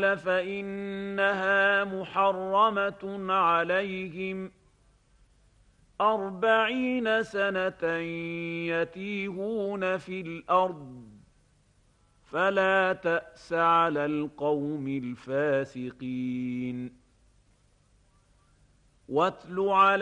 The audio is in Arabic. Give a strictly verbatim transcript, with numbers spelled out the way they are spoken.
قال فإنها محرمة عليهم أربعين سنة يتيهون في الأرض فلا تأس على القوم الفاسقين. واتل على